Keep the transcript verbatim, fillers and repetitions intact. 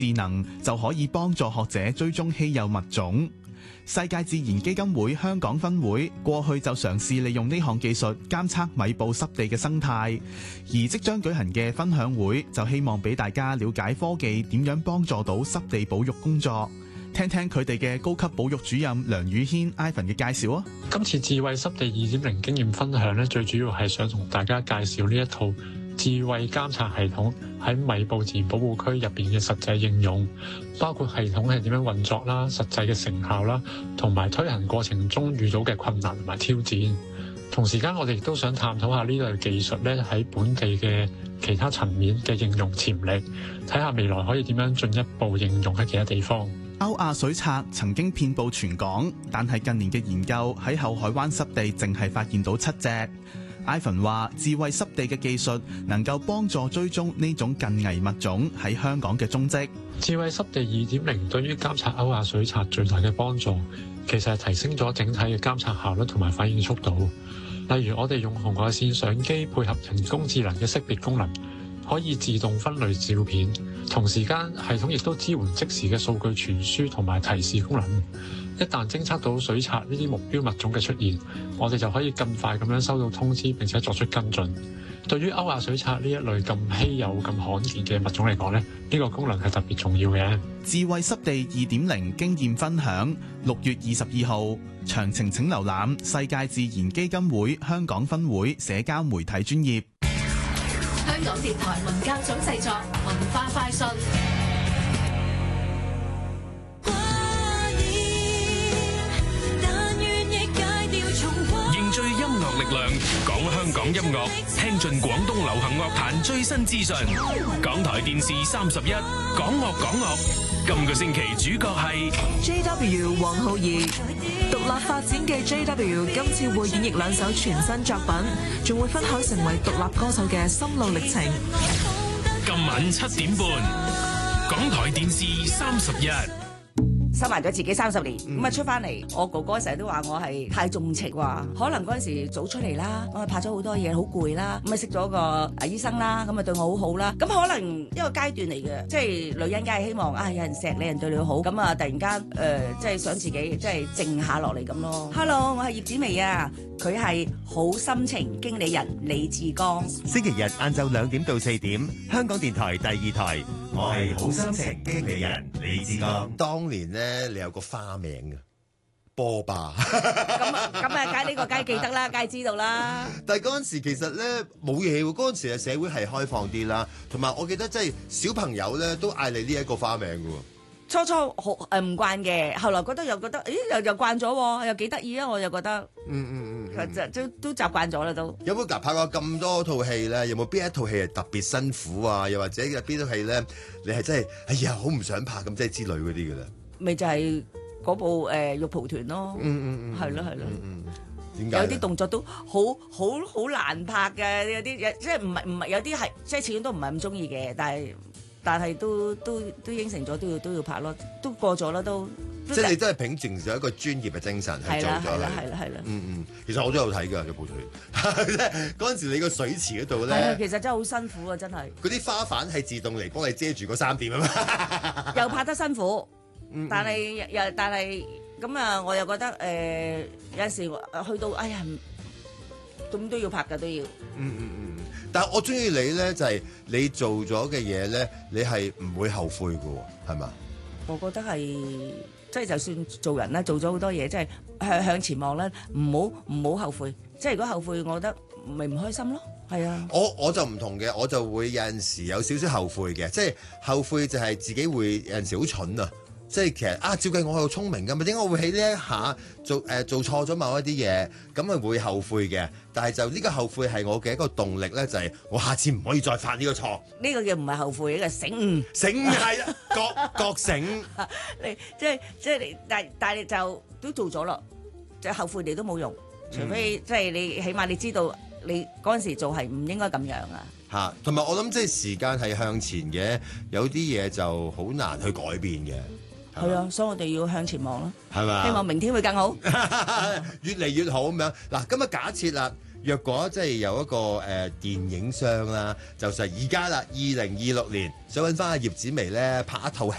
智能就可以幫助學者追蹤稀有物種。世界自然基金會香港分會過去就嘗試利用呢項技術監測米埔濕地嘅生態，而即將舉行嘅分享會就希望俾大家了解科技點樣幫助到濕地保育工作。聽聽佢哋嘅高級保育主任梁宇軒 Ivan 嘅介紹啊！ 今次智慧濕地二點零經驗分享咧，最主要係想同大家介紹呢一套智慧監察系統喺米埔自然保護區入邊嘅實際應用，包括系統係點樣運作啦、實際嘅成效啦，同埋推行過程中遇到嘅困難同埋挑戰。同時間，我哋亦都想探討下呢類技術咧喺本地嘅其他層面嘅應用潛力，睇下未來可以點樣進一步應用喺其他地方。 歐亞水獺曾經遍佈全港，但係近年嘅研究喺後海灣濕地淨係發現到七隻。Ivan 話：智慧濕地嘅技術能夠幫助追蹤呢種近危物種喺香港嘅蹤跡。 智慧濕地二點零對於監察歐亞水獺最大嘅幫助，其實係提升咗整體嘅監察效率同埋反應速度。例如，我哋用紅外線相機配合人工智能嘅識別功能，可以自動分類照片，同時間系統亦都支援即時嘅數據傳輸同埋提示功能。一旦偵測到水獺呢啲目標物種嘅出現，我哋就可以更快咁樣收到通知，並且作出跟進。對於歐亞水獺呢一類咁稀有、咁罕見嘅物種嚟講咧，呢個功能係特別重要嘅。 智慧濕地二點零經驗分享，六月二十二號，詳情請瀏覽世界自然基金會香港分會社交媒體專頁。 香港電台文教組製作文化快訊。 凝聚音樂力量，講香港音樂，聽盡廣東流行樂壇最新資訊。港台電視三十一，講樂講樂。今個星期主角係 J W 黃浩兒。獨立發展嘅 J W 今次會演繹兩首全新作品，仲會分享成為獨立歌手嘅心路歷程。 今晚七點半，港台電視三十一。 收埋咗自己三十年，咁啊、 嗯、 出翻嚟，我哥哥成日都話我係太重情話，可能嗰陣時早出嚟啦，我拍咗好多嘢，好攰啦，咁啊識咗個啊醫生啦，咁啊對我好好啦，咁可能一個階段嚟嘅，即係女人梗係希望啊有人錫你，人對你好，咁啊突然間誒、呃、即係想自己即係靜下落嚟咁咯。Hello， 我係葉子楣啊，佢係好心情經理人李志剛。 星期日晏晝兩點到四點，香港電台第二台，我係好心情經理人李志剛。當年咧。你有個花名嘅波霸， 咁啊咁啊，梗呢個梗係記得啦，梗係知道啦。 但係嗰陣時其實咧冇嘢喎，嗰陣時嘅社會係開放啲啦，同埋我記得即係小朋友咧都嗌你呢一個花名嘅喎。 初初好誒唔慣嘅，後來覺得又覺得，咦又又慣咗，又幾得意啊！我又覺得， 嗯嗯嗯， 就都都習慣咗啦都。 有冇拍過咁多套戲咧？有冇邊一套戲係特別辛苦啊？又或者有邊套戲咧，你係真係哎呀好唔想拍咁即係之類嗰啲嘅咧？ 咪就係嗰部誒玉蒲團咯， 嗯嗯嗯， 係咯係咯， 點解？ 有啲動作都好好好難拍嘅，有啲即係唔係唔係有啲係即係始終都唔係咁中意嘅，但係但係都都都應承咗都要都要拍咯，都過咗啦都。 即係你都係秉承咗一個專業嘅精神去做咗啦， 係啦係啦， 嗯嗯，其實我都有睇㗎玉蒲團，即係嗰陣時你個水池嗰度咧， 其實真係好辛苦啊真係。 嗰啲花瓣係自動嚟幫你遮住個三點啊嘛， 又拍得辛苦。但係又但係咁啊！我又覺得誒、呃、有陣時去到哎呀，咁都要拍㗎都要。 嗯嗯嗯。但係我中意你咧，就係、是、你做咗嘅嘢咧，你係唔會後悔㗎喎，係嘛？ 我覺得係即係就算做人咧，做咗好多嘢，即係向向前望咧，唔好唔好後悔。即係如果後悔，我覺得咪唔開心咯。係啊。 我我就唔同嘅，我就會有陣時有少少後悔嘅，即係後悔就係自己會有陣時好蠢啊。即係其實啊，照計我係好聰明㗎嘛，點解我會喺呢一下做誒、呃、做錯咗某一啲嘢，咁啊會後悔嘅。但係就呢個後悔係我嘅一個動力咧，就係、是、我下次唔可以再犯呢個錯。 呢個叫唔係後悔，呢個醒悟。 醒係啊，覺覺醒。 你即係即係你，但但係你就都做咗咯，即係後悔你都冇用，除非、嗯、即係你起碼你知道你嗰陣時做係唔應該咁樣啊。 嚇，同埋我諗即係時間係向前嘅，有啲嘢就好難去改變嘅。 係啊，所以我哋要向前望咯， 係嘛？ 希望明天會更好， 越嚟越好咁樣。嗱，今日假設啦， 若果即係有一個誒、呃、電影商啦，就係而家啦，二零二六年想揾翻阿葉子楣咧拍一套戲